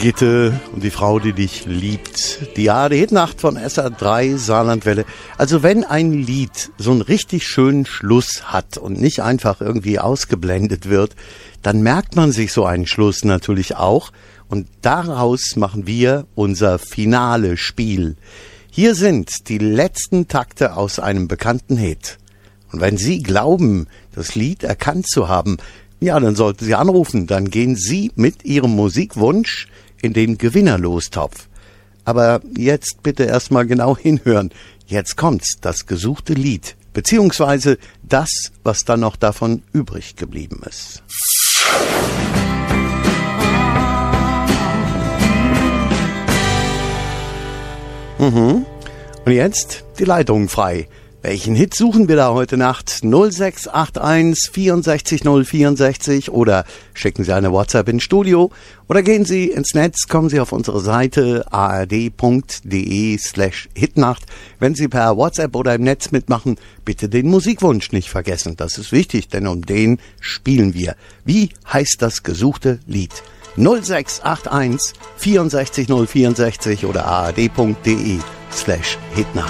Brigitte und die Frau, die dich liebt. Die ARD-Hitnacht von SR3 Saarlandwelle. Also wenn ein Lied so einen richtig schönen Schluss hat und nicht einfach irgendwie ausgeblendet wird, dann merkt man sich so einen Schluss natürlich auch. Und daraus machen wir unser Finale-Spiel. Hier sind die letzten Takte aus einem bekannten Hit. Und wenn Sie glauben, das Lied erkannt zu haben, ja, dann sollten Sie anrufen. Dann gehen Sie mit Ihrem Musikwunsch in den Gewinnerlostopf. Aber jetzt bitte erstmal genau hinhören. Jetzt kommt's, das gesuchte Lied, beziehungsweise das, was dann noch davon übrig geblieben ist. Und jetzt die Leitung frei. Welchen Hit suchen wir da heute Nacht? 0681 64 064 oder schicken Sie eine WhatsApp ins Studio oder gehen Sie ins Netz, kommen Sie auf unsere Seite ard.de/Hitnacht. Wenn Sie per WhatsApp oder im Netz mitmachen, bitte den Musikwunsch nicht vergessen. Das ist wichtig, denn um den spielen wir. Wie heißt das gesuchte Lied? 0681 64 064 oder ard.de/Hitnacht.